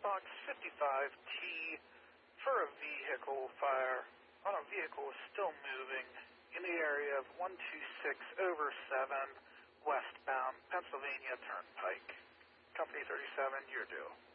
box 55T for a vehicle fire on a vehicle still moving in the area of 126/7 westbound Pennsylvania Turnpike. Company 37, your due.